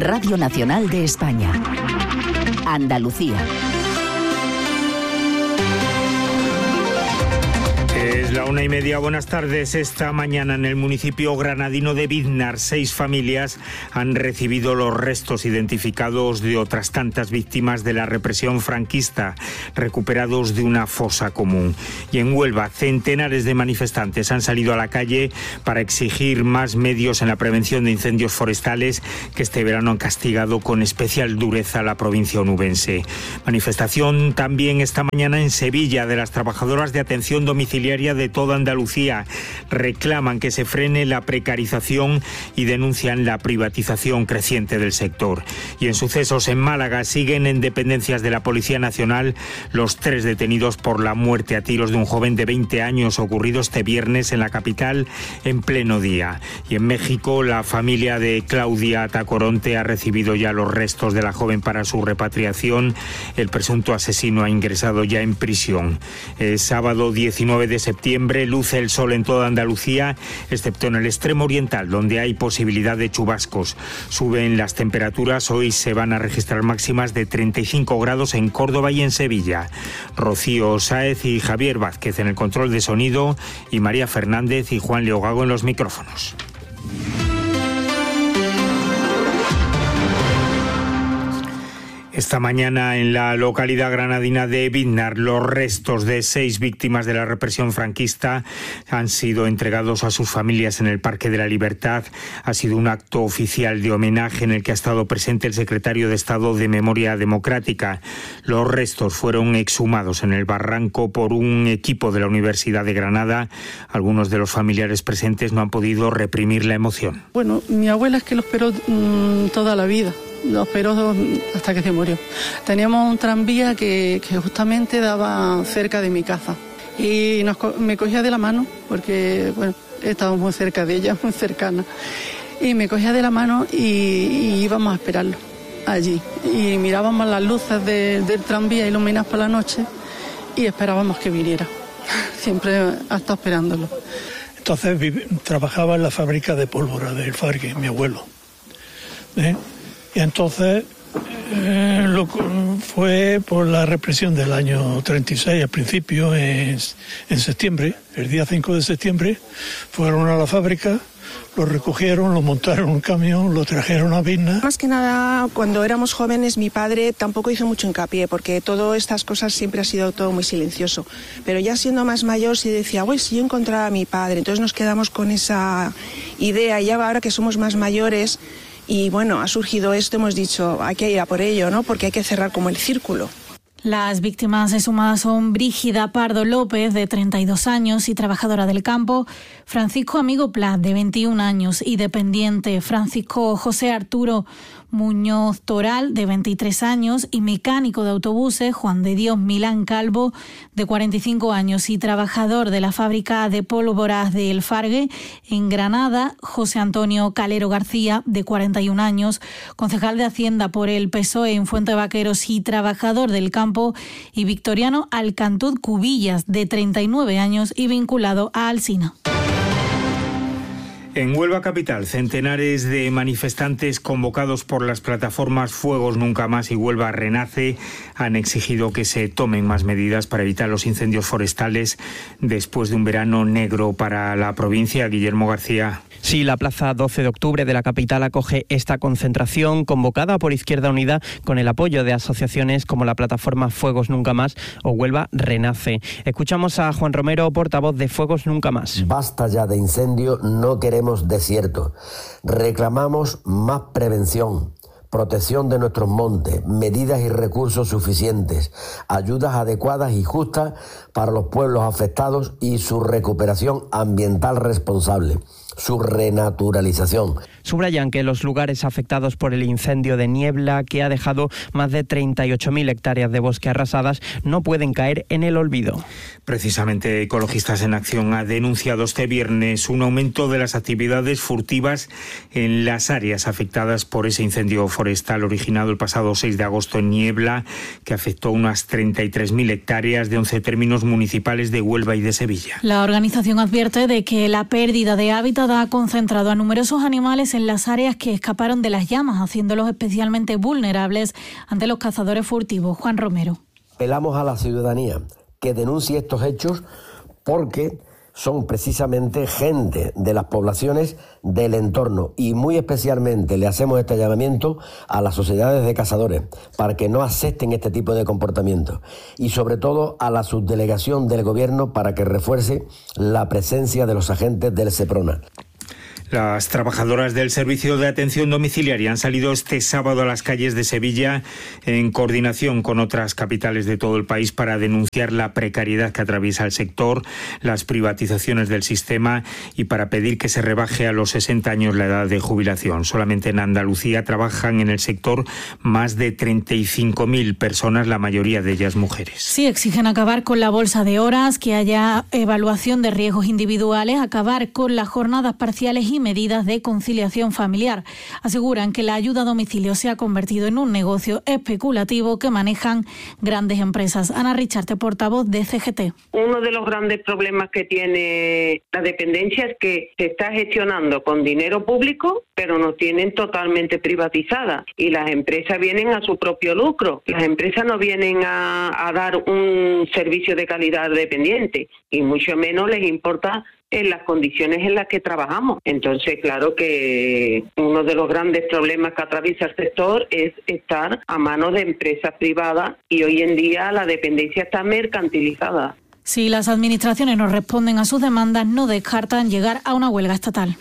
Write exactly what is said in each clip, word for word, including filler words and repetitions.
Radio Nacional de España. Andalucía. Es la una y media. Buenas tardes. Esta mañana en el municipio granadino de Biznar, seis familias han recibido los restos identificados de otras tantas víctimas de la represión franquista, recuperados de una fosa común. Y en Huelva, centenares de manifestantes han salido a la calle para exigir más medios en la prevención de incendios forestales que este verano han castigado con especial dureza a la provincia onubense. Manifestación también esta mañana en Sevilla de las trabajadoras de atención domiciliaria de toda Andalucía. Reclaman que se frene la precarización y denuncian la privatización creciente del sector. Y en sucesos en Málaga siguen en dependencias de la Policía Nacional los tres detenidos por la muerte a tiros de un joven de veinte años ocurrido este viernes en la capital en pleno día. Y en México la familia de Claudia Tacoronte ha recibido ya los restos de la joven para su repatriación. El presunto asesino ha ingresado ya en prisión. Es sábado diecinueve de septiembre, luce el sol en toda Andalucía, excepto en el extremo oriental, donde hay posibilidad de chubascos. Suben las temperaturas, hoy se van a registrar máximas de treinta y cinco grados en Córdoba y en Sevilla. Rocío Sáez y Javier Vázquez en el control de sonido y María Fernández y Juan Leogago en los micrófonos. Esta mañana en la localidad granadina de Biznar, los restos de seis víctimas de la represión franquista han sido entregados a sus familias en el Parque de la Libertad. Ha sido un acto oficial de homenaje en el que ha estado presente el secretario de Estado de Memoria Democrática. Los restos fueron exhumados en el barranco por un equipo de la Universidad de Granada. Algunos de los familiares presentes no han podido reprimir la emoción. Bueno, mi abuela es que lo esperó mmm, toda la vida. Lo esperó hasta que se murió. Teníamos un tranvía que, que justamente daba cerca de mi casa y nos, me cogía de la mano porque bueno, estábamos muy cerca de ella, muy cercana, y me cogía de la mano y, y íbamos a esperarlo allí y mirábamos las luces de, del tranvía iluminadas por la noche y esperábamos que viniera. Siempre ha estado esperándolo. Entonces vive, trabajaba en la fábrica de pólvora del Fargue, mi abuelo. ¿Eh? Y entonces eh, lo, fue por la represión del año treinta y seis, al principio, en, en septiembre, el día cinco de septiembre, fueron a la fábrica, lo recogieron, lo montaron en un camión, lo trajeron a Biznar. Más que nada, cuando éramos jóvenes, mi padre tampoco hizo mucho hincapié, porque todas estas cosas siempre ha sido todo muy silencioso. Pero ya siendo más mayor, sí decía, güey, si yo encontrara a mi padre. Entonces nos quedamos con esa idea, y ya ahora que somos más mayores, y bueno, ha surgido esto, hemos dicho, hay que ir a por ello, ¿no? Porque hay que cerrar como el círculo. Las víctimas exhumadas son Brígida Pardo López, de treinta y dos años y trabajadora del campo, Francisco Amigo Plat, de veintiún años y dependiente, Francisco José Arturo Muñoz Toral, de veintitrés años, y mecánico de autobuses, Juan de Dios Milán Calvo, de cuarenta y cinco años y trabajador de la fábrica de pólvoras de El Fargue, en Granada, José Antonio Calero García, de cuarenta y un años, concejal de Hacienda por el P S O E en Fuente Vaqueros y trabajador del campo, y Victoriano Alcantud Cubillas, de treinta y nueve años y vinculado a Alsina. En Huelva capital, centenares de manifestantes convocados por las plataformas Fuegos Nunca Más y Huelva Renace han exigido que se tomen más medidas para evitar los incendios forestales después de un verano negro para la provincia. Guillermo García. Sí, la plaza doce de octubre de la capital acoge esta concentración convocada por Izquierda Unida con el apoyo de asociaciones como la plataforma Fuegos Nunca Más o Huelva Renace. Escuchamos a Juan Romero, portavoz de Fuegos Nunca Más. Basta ya de incendio, no queremos desierto. Reclamamos más prevención, protección de nuestros montes, medidas y recursos suficientes, ayudas adecuadas y justas para los pueblos afectados y su recuperación ambiental responsable, su renaturalización. Subrayan que los lugares afectados por el incendio de Niebla, que ha dejado más de treinta y ocho mil hectáreas de bosque arrasadas, no pueden caer en el olvido. Precisamente Ecologistas en Acción ha denunciado este viernes un aumento de las actividades furtivas en las áreas afectadas por ese incendio forestal. forestal originado el pasado seis de agosto en Niebla, que afectó unas treinta y tres mil hectáreas de once términos municipales de Huelva y de Sevilla. La organización advierte de que la pérdida de hábitat ha concentrado a numerosos animales en las áreas que escaparon de las llamas, haciéndolos especialmente vulnerables ante los cazadores furtivos. Juan Romero. Apelamos a la ciudadanía que denuncie estos hechos porque son precisamente gente de las poblaciones del entorno y muy especialmente le hacemos este llamamiento a las sociedades de cazadores para que no acepten este tipo de comportamiento y sobre todo a la subdelegación del gobierno para que refuerce la presencia de los agentes del SEPRONA. Las trabajadoras del Servicio de Atención Domiciliaria han salido este sábado a las calles de Sevilla en coordinación con otras capitales de todo el país para denunciar la precariedad que atraviesa el sector, las privatizaciones del sistema y para pedir que se rebaje a los sesenta años la edad de jubilación. Solamente en Andalucía trabajan en el sector más de treinta y cinco mil personas, la mayoría de ellas mujeres. Sí, exigen acabar con la bolsa de horas, que haya evaluación de riesgos individuales, acabar con las jornadas parciales y medidas de conciliación familiar. Aseguran que la ayuda a domicilio se ha convertido en un negocio especulativo que manejan grandes empresas. Ana Richarte, portavoz de C G T. Uno de los grandes problemas que tiene la dependencia es que se está gestionando con dinero público, pero nos tienen totalmente privatizada y las empresas vienen a su propio lucro. Las empresas no vienen a, a dar un servicio de calidad al dependiente y mucho menos les importa en las condiciones en las que trabajamos. Entonces, claro que uno de los grandes problemas que atraviesa el sector es estar a manos de empresas privadas y hoy en día la dependencia está mercantilizada. Si las administraciones no responden a sus demandas, no descartan llegar a una huelga estatal.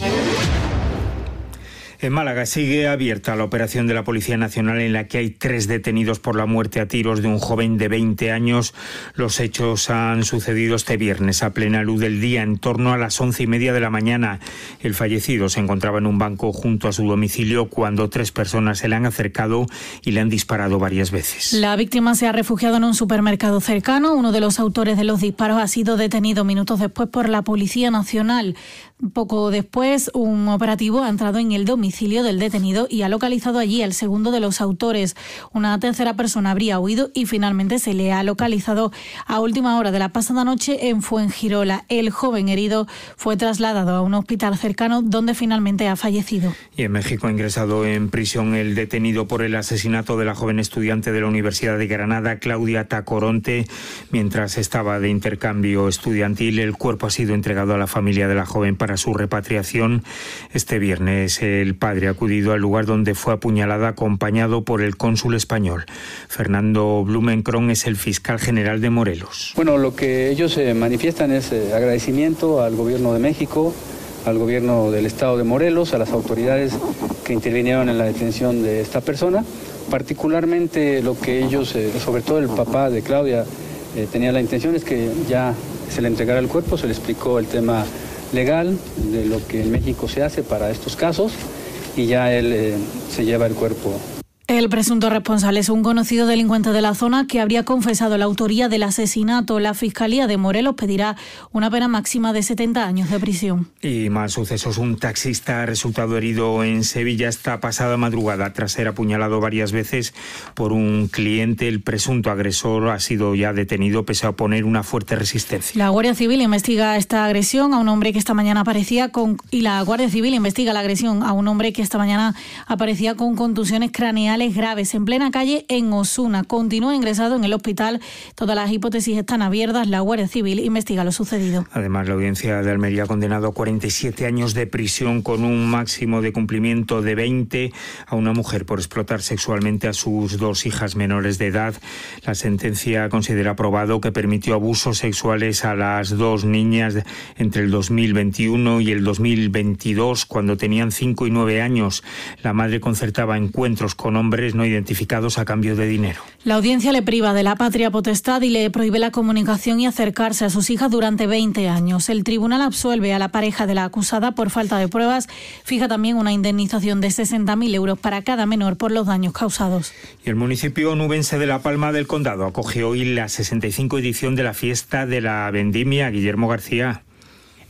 En Málaga sigue abierta la operación de la Policía Nacional en la que hay tres detenidos por la muerte a tiros de un joven de veinte años. Los hechos han sucedido este viernes a plena luz del día, en torno a las once y media de la mañana. El fallecido se encontraba en un banco junto a su domicilio cuando tres personas se le han acercado y le han disparado varias veces. La víctima se ha refugiado en un supermercado cercano. Uno de los autores de los disparos ha sido detenido minutos después por la Policía Nacional. Poco después, un operativo ha entrado en el domicilio del detenido y ha localizado allí al segundo de los autores. Una tercera persona habría huido y finalmente se le ha localizado a última hora de la pasada noche en Fuengirola. El joven herido fue trasladado a un hospital cercano donde finalmente ha fallecido. Y en México ha ingresado en prisión el detenido por el asesinato de la joven estudiante de la Universidad de Granada, Claudia Tacoronte, mientras estaba de intercambio estudiantil. El cuerpo ha sido entregado a la familia de la joven para su repatriación. Este viernes el padre ha acudido al lugar donde fue apuñalada acompañado por el cónsul español. Fernando Blumenkron es el fiscal general de Morelos. Bueno, lo que ellos eh, manifiestan es eh, agradecimiento al gobierno de México, al gobierno del estado de Morelos, a las autoridades que intervinieron en la detención de esta persona. Particularmente lo que ellos, eh, sobre todo el papá de Claudia, eh, tenía la intención es que ya se le entregara el cuerpo, se le explicó el tema legal de lo que en México se hace para estos casos y ya él eh, se lleva el cuerpo. El presunto responsable es un conocido delincuente de la zona que habría confesado la autoría del asesinato. La Fiscalía de Morelos pedirá una pena máxima de setenta años de prisión. Y más sucesos. Un taxista ha resultado herido en Sevilla esta pasada madrugada tras ser apuñalado varias veces por un cliente. El presunto agresor ha sido ya detenido pese a oponer una fuerte resistencia. La Guardia Civil investiga esta agresión a un hombre que esta mañana aparecía con y la Guardia Civil investiga la agresión a un hombre que esta mañana aparecía con contusiones craneales graves en plena calle en Osuna. Continúa ingresado en el hospital. Todas las hipótesis están abiertas. La Guardia Civil investiga lo sucedido. Además, la audiencia de Almería ha condenado a cuarenta y siete años de prisión con un máximo de cumplimiento de veinte a una mujer por explotar sexualmente a sus dos hijas menores de edad. La sentencia considera probado que permitió abusos sexuales a las dos niñas entre el dos mil veintiuno y el dos mil veintidós, cuando tenían cinco y nueve años. La madre concertaba encuentros con hombres no identificados a cambio de dinero. La audiencia le priva de la patria potestad y le prohíbe la comunicación y acercarse a sus hijas durante veinte años. El tribunal absuelve a la pareja de la acusada por falta de pruebas. Fija también una indemnización de sesenta mil euros para cada menor por los daños causados. Y el municipio onubense de La Palma del Condado acoge hoy la sesenta y cinco edición de la fiesta de la vendimia. Guillermo García.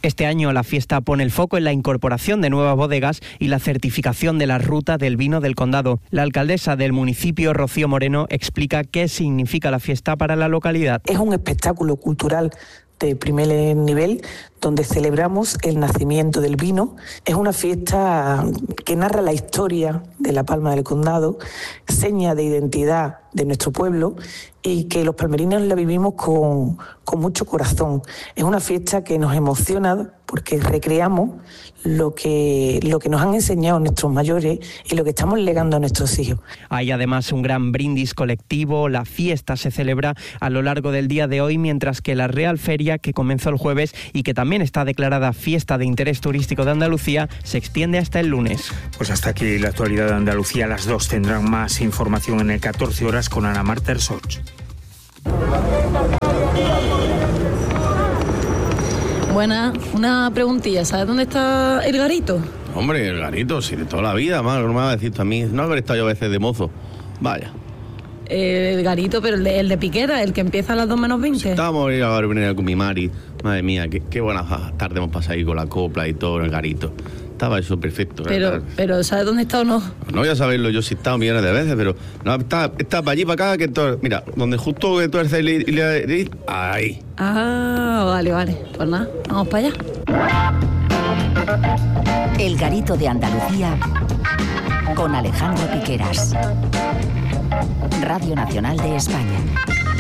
Este año la fiesta pone el foco en la incorporación de nuevas bodegas y la certificación de la ruta del vino del condado. La alcaldesa del municipio, Rocío Moreno, explica qué significa la fiesta para la localidad. Es un espectáculo cultural de primer nivel donde celebramos el nacimiento del vino. Es una fiesta que narra la historia de La Palma del Condado, seña de identidad de nuestro pueblo y que los palmerinos la vivimos con, con mucho corazón. Es una fiesta que nos emociona porque recreamos lo que, lo que nos han enseñado nuestros mayores y lo que estamos legando a nuestros hijos. Hay además un gran brindis colectivo. La fiesta se celebra a lo largo del día de hoy, mientras que la Real Feria, que comenzó el jueves y que también está declarada fiesta de interés turístico de Andalucía, se extiende hasta el lunes. Pues hasta aquí la actualidad de Andalucía. Las dos tendrán más información en el catorce horas con Ana Marta Ersoch. Buena, una preguntilla, ¿sabes dónde está el garito? Hombre, el garito, sí, de toda la vida, más, no me va a decir tú a mí, no haber estado yo a veces de mozo, vaya. El garito, pero el de, el de Piquera, el que empieza a las dos menos veinte. Sí, estábamos a ir a venir con mi Mari, madre mía, qué, qué buenas tardes hemos pasado ahí con la copla y todo en el garito. Estaba eso perfecto. Pero, ¿verdad? pero ¿sabes dónde está o no? No voy a saberlo, yo sí he estado millones de veces, pero no, está, está para allí, para acá, que todo, mira, donde justo que tú eres el, ahí. Ah, vale, vale. Pues nada, vamos para allá. El garito de Andalucía con Alejandro Piqueras. Radio Nacional de España.